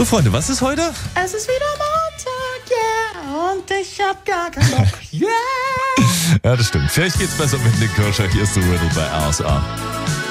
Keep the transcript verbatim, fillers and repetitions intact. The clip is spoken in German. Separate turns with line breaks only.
So, Freunde, was ist heute?
Es ist wieder Montag, yeah, und ich hab gar keinen Bock, yeah.
Ja, das stimmt. Vielleicht geht's besser mit Nick Kirscher. Hier ist The Riddle bei R S A.